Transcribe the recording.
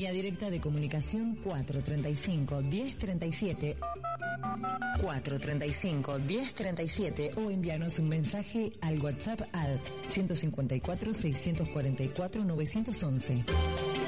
Línea directa de comunicación 435-1037, 435-1037 o envíanos un mensaje al WhatsApp al 154-644-911.